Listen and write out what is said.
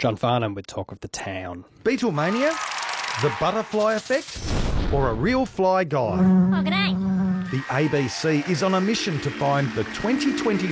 John Farnham with Talk of the Town. Beetlemania? The butterfly effect? Or a real fly guy? Oh, g'day. The ABC is on a mission to find the 2020